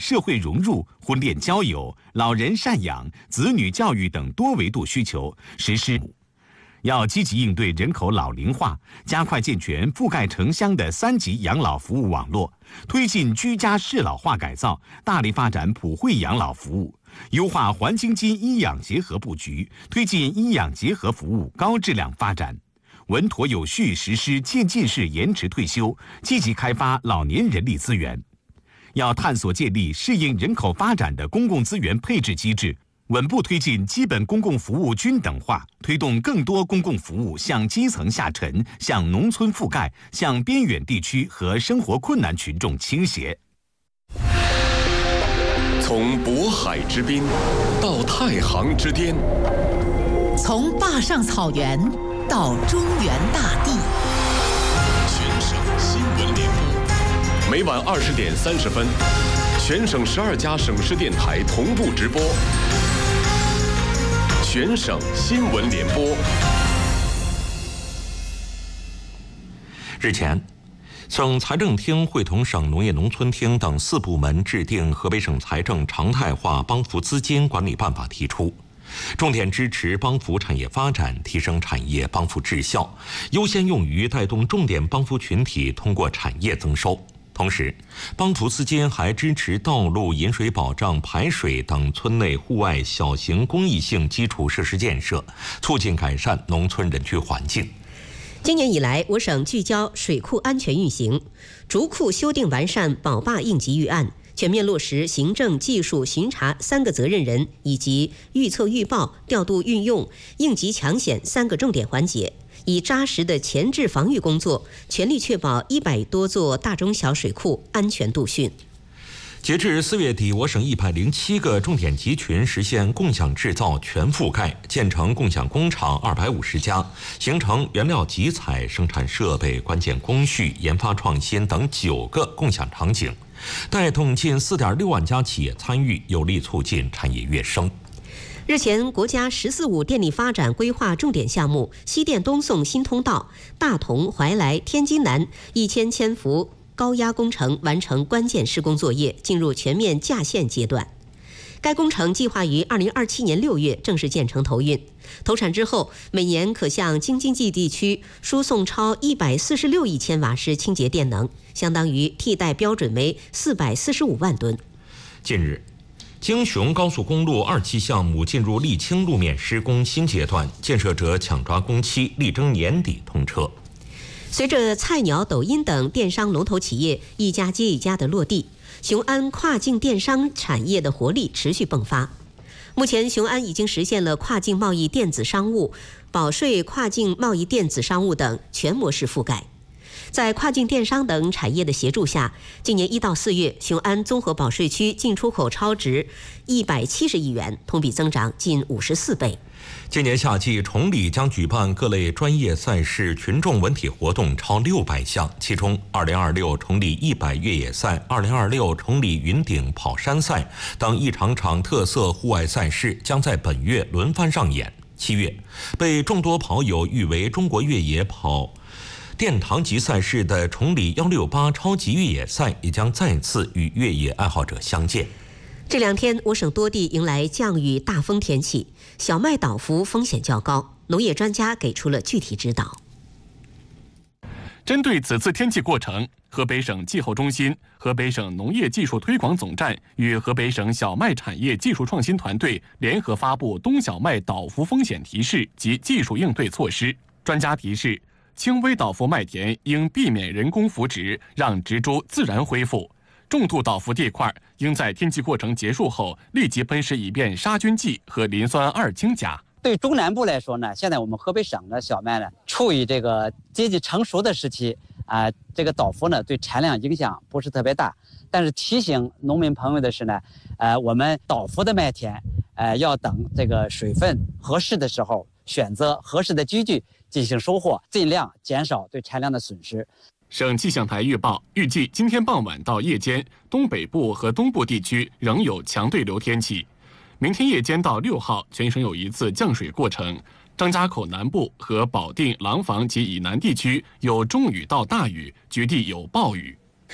社会融入、婚恋交友、老人赡养、子女教育等多维度需求，实施。要积极应对人口老龄化，加快健全覆盖城乡的3级养老服务网络，推进居家适老化改造，大力发展普惠养老服务，优化环京津医养结合布局，推进医养结合服务高质量发展，稳妥有序实施渐进式延迟退休，积极开发老年人力资源。要探索建立适应人口发展的公共资源配置机制，稳步推进基本公共服务均等化，推动更多公共服务向基层下沉，向农村覆盖，向边远地区和生活困难群众倾斜。 从渤海之滨到太行之巅， 从坝上草原到中原大地， 全省新闻联播，每晚20点30分，全省12家省市电台同步直播。全省新闻联播。 日前，省财政厅会同省农业农村厅等4部门制定河北省财政常态化帮扶资金管理办法，提出重点支持帮扶产业发展，提升产业帮扶质效，优先用于带动重点帮扶群体通过产业增收。同时，帮扶资金还支持道路、饮水保障、排水等村内户外小型公益性基础设施建设，促进改善农村人居环境。 今年以来，我省聚焦水库安全运行，逐库修订完善保坝应急预案，全面落实行政、技术、巡查3个责任人以及预测预报、调度运用、应急抢险3个重点环节，以扎实的前置防御工作，全力确保100多座大中小水库安全度汛。 截至4月底，我省107个重点集群实现共享制造全覆盖，建成共享工厂250家，形成原料集采、生产设备、关键工序、研发创新等9个共享场景，带动近4.6万家企业参与，有力促进产业跃升。 日前，国家“十四五”电力发展规划重点项目西电东送新通道、大同、怀来、天津南1000千伏高压工程完成关键施工作业，进入全面架线阶段。该工程计划于2027年6月正式建成投运。投产之后，每年可向京津冀地区输送超146亿千瓦时清洁电能，相当于替代标准为445万吨。 近日，京雄高速公路2期项目进入沥青路面施工新阶段，建设者抢抓工期，力争年底通车。 随着菜鸟、抖音等电商龙头企业一家接一家的落地，雄安跨境电商产业的活力持续迸发。目前，雄安已经实现了跨境贸易电子商务、保税跨境贸易电子商务等全模式覆盖。在跨境电商等产业的协助下，今年1到4月，雄安综合保税区进出口超值170亿元，同比增长近54倍。 今年夏季，崇礼将举办各类专业赛事、群众文体活动超600项，其中2026崇礼100越野赛、2026崇礼云顶跑山赛等一场场特色户外赛事将在本月轮番上演。7月，被众多跑友誉为中国越野跑殿堂级赛事的崇礼168超级越野赛也将再次与越野爱好者相见。 这2天，我省多地迎来降雨大风天气，小麦倒伏风险较高，农业专家给出了具体指导。 针对此次天气过程，河北省气候中心、河北省农业技术推广总站与河北省小麦产业技术创新团队联合发布冬小麦倒伏风险提示及技术应对措施。专家提示，轻微倒伏麦田应避免人工扶植，让植株自然恢复。重度倒伏地块应在天气过程结束后立即喷施以便杀菌剂和磷酸2氢钾。 对中南部来说呢，现在我们河北省的小麦呢处于这个接近成熟的时期这个倒伏呢对产量影响不是特别大。但是提醒农民朋友的是呢，我们倒伏的麦田要等这个水分合适的时候，选择合适的机具进行收获，尽量减少对产量的损失。 省气象台预报，预计今天傍晚到夜间，东北部和东部地区仍有强对流天气。明天夜间到6号，全省有一次降水过程。张家口南部和保定、廊坊及以南地区有中雨到大雨，局地有暴雨。